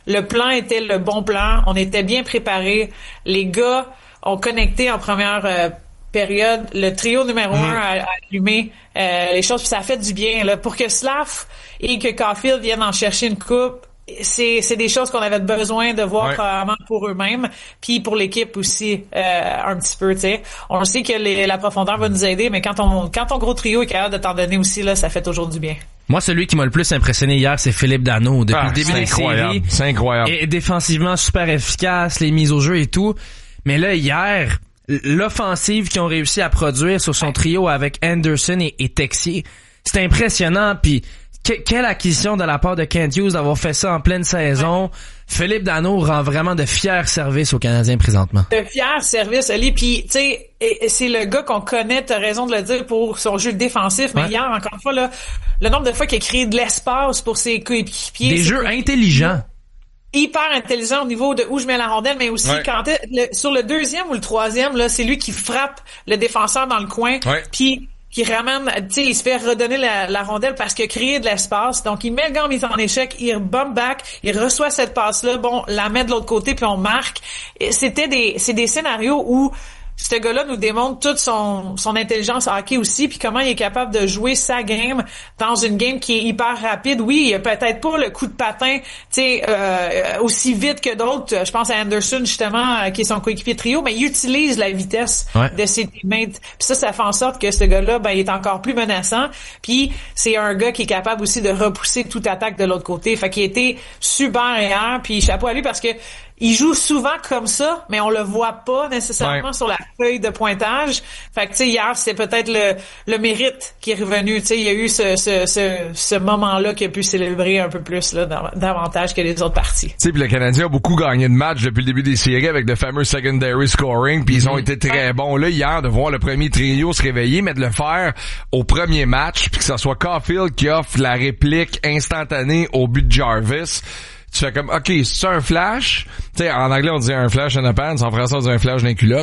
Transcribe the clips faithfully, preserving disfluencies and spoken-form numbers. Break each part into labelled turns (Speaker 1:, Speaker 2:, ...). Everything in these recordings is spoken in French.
Speaker 1: le plan était le bon plan. On était bien préparés. Les gars ont connecté en première euh, période. Le trio numéro mmh. un a, a allumé euh, les choses. Puis ça a fait du bien. Là. Pour que Slav et que Caulfield viennent en chercher une coupe, c'est c'est des choses qu'on avait besoin de voir ouais. probablement pour eux-mêmes, puis pour l'équipe aussi euh, un petit peu, tu sais. On sait que les, la profondeur va nous aider, mais quand on quand ton gros trio est capable de t'en donner aussi, là, ça fait toujours du bien.
Speaker 2: Moi, celui qui m'a le plus impressionné hier, c'est Philippe Danault. Depuis
Speaker 3: ah,
Speaker 2: le début des séries,
Speaker 3: c'est incroyable.
Speaker 2: Et défensivement super efficace, les mises au jeu et tout. Mais là, hier, l'offensive qu'ils ont réussi à produire sur son ouais. trio avec Anderson et, et Texier, c'est impressionnant. Puis Que, quelle acquisition de la part de Kent Hughes d'avoir fait ça en pleine saison. Ouais. Philippe Danault rend vraiment de fiers services aux Canadiens présentement.
Speaker 1: De fiers services, Ali. Puis, tu sais, c'est le gars qu'on connaît, t'as raison de le dire, pour son jeu défensif. Mais ouais. hier, encore une fois, là, le nombre de fois qu'il a créé de l'espace pour ses coéquipiers.
Speaker 2: Des jeux intelligents.
Speaker 1: Hyper intelligent au niveau de où je mets la rondelle, mais aussi ouais. quand le, sur le deuxième ou le troisième, là, c'est lui qui frappe le défenseur dans le coin.
Speaker 3: Ouais.
Speaker 1: Puis qui ramène, tu sais, il se fait redonner la, la rondelle parce qu'il a créé de l'espace. Donc, il met le gars en mise en échec, il bump back, il reçoit cette passe-là, bon, la met de l'autre côté, puis on marque. Et c'était des, c'est des scénarios où ce gars-là nous démontre toute son, son intelligence hockey aussi, puis comment il est capable de jouer sa game dans une game qui est hyper rapide. Oui, il a peut-être pas le coup de patin, tu sais, euh, aussi vite que d'autres. Je pense à Anderson, justement, qui est son coéquipier trio, mais il utilise la vitesse ouais. de ses teammates. Puis ça, ça fait en sorte que ce gars-là, ben, il est encore plus menaçant. Puis c'est un gars qui est capable aussi de repousser toute attaque de l'autre côté. Fait qu'il a été super hier, puis chapeau à lui parce que il joue souvent comme ça, mais on le voit pas nécessairement ouais. sur la feuille de pointage. Fait que tu sais, hier, c'est peut-être le, le mérite qui est revenu. Tu sais, il y a eu ce, ce, ce, ce moment-là qu'il a pu célébrer un peu plus là, davantage que les autres parties.
Speaker 3: Tu sais, puis le Canadien a beaucoup gagné de matchs depuis le début des séries avec le fameux secondary scoring, puis ils ont été très ouais. bons. Là, hier, de voir le premier trio se réveiller, mais de le faire au premier match, puis que ça soit Caulfield qui offre la réplique instantanée au but de Jarvis. Tu fais comme, OK, c'est un flash? Tu sais, en anglais, on dit un flash in a pants. En français, on dit un flash d'un culotte.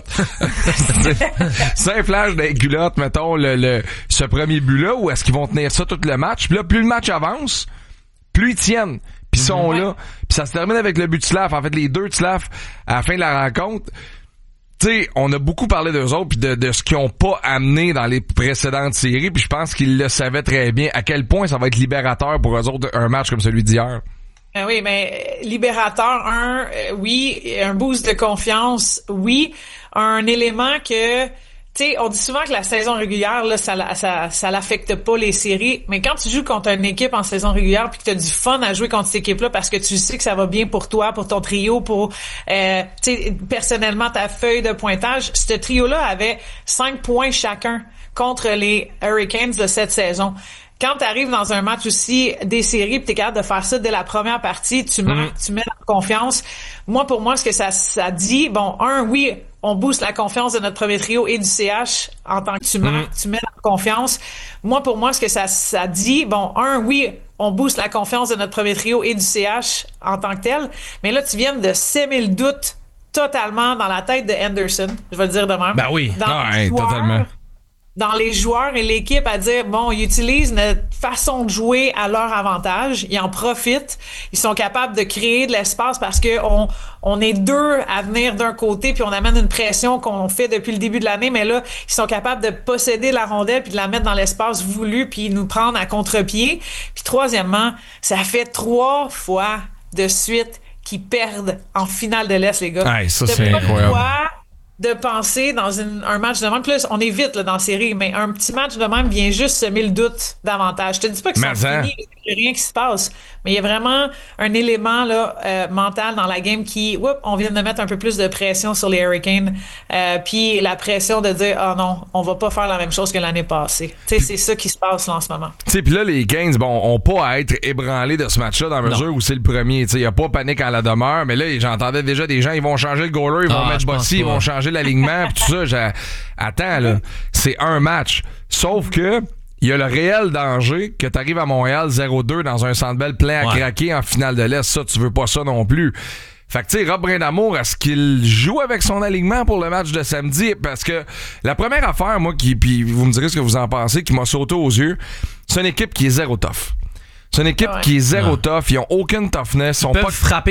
Speaker 3: C'est un flash d'un culotte, mettons, le, le, ce premier but-là, ou est-ce qu'ils vont tenir ça tout le match? Puis là, plus le match avance, plus ils tiennent. Puis ils sont mm-hmm. là. Puis ça se termine avec le but de Slav. En fait, les deux de Slav à la fin de la rencontre. Tu sais, on a beaucoup parlé d'eux autres puis de, de ce qu'ils ont pas amené dans les précédentes séries. Puis je pense qu'ils le savaient très bien à quel point ça va être libérateur pour eux autres un match comme celui d'hier.
Speaker 1: Ben oui, mais libérateur, un, euh, oui, un boost de confiance, oui, un élément que, tu sais, on dit souvent que la saison régulière, là, ça, ça, ça l'affecte pas les séries, mais quand tu joues contre une équipe en saison régulière puis que t'as du fun à jouer contre cette équipe-là parce que tu sais que ça va bien pour toi, pour ton trio, pour, euh, tu sais, personnellement ta feuille de pointage, ce trio-là avait cinq points chacun contre les Hurricanes de cette saison. Quand tu arrives dans un match aussi des séries, pis t'es capable de faire ça dès la première partie, tu marques, mm. tu mets la confiance. Moi, pour moi, ce que ça, ça dit, bon, un, oui, on booste la confiance de notre premier trio et du C H en tant que tu marques, mm. tu mets la confiance. Moi, pour moi, ce que ça, ça dit, bon, un, oui, on booste la confiance de notre premier trio et du C H en tant que tel. Mais là, tu viens de s'aimer le doute totalement dans la tête de Anderson. Je vais le dire de même.
Speaker 2: Ben oui.
Speaker 1: Dans
Speaker 3: ah, ouais, totalement.
Speaker 1: Dans les joueurs et l'équipe à dire, bon, ils utilisent notre façon de jouer à leur avantage, ils en profitent, ils sont capables de créer de l'espace parce que on, on est deux à venir d'un côté puis on amène une pression qu'on fait depuis le début de l'année, mais là, ils sont capables de posséder la rondelle puis de la mettre dans l'espace voulu puis nous prendre à contre-pied. Puis troisièmement, ça fait trois fois de suite qu'ils perdent en finale de l'Est, les gars.
Speaker 3: Hey, ça, c'est incroyable.
Speaker 1: De penser dans une, un match de même. Puis là, on est vite là, dans la série, mais un petit match de même vient juste semer le doute davantage. Je te dis pas que c'est fini, il n'y a rien qui se passe, mais il y a vraiment un élément là euh, mental dans la game qui, oups, on vient de mettre un peu plus de pression sur les Hurricanes, euh, puis la pression de dire, ah oh non, on va pas faire la même chose que l'année passée. Tu sais, c'est ça qui se passe là en ce moment.
Speaker 3: Tu sais, puis là, les Canes, bon, ont pas à être ébranlés de ce match-là dans la mesure non. où c'est le premier. Tu sais, il y a pas panique en la demeure, mais là, j'entendais déjà des gens, ils vont changer le goaler, ils vont ah, mettre Bossy, ils vont changer l'alignement, pis tout ça. J'ai... Attends, là, c'est un match. Sauf que il y a le réel danger que tu arrives à Montréal zéro deux dans un Centre Bell plein à ouais. craquer en finale de l'Est. Ça, tu veux pas ça non plus. Fait que, tu sais, Rob Brindamour, est-ce qu'il joue avec son alignement pour le match de samedi? Parce que la première affaire, moi, qui, puis vous me direz ce que vous en pensez, qui m'a sauté aux yeux, c'est une équipe qui est zéro tough. C'est une équipe ouais. qui est zéro ouais. tough. Ils ont aucune toughness. Ils sont
Speaker 2: Ils peuvent
Speaker 3: pas
Speaker 2: frapper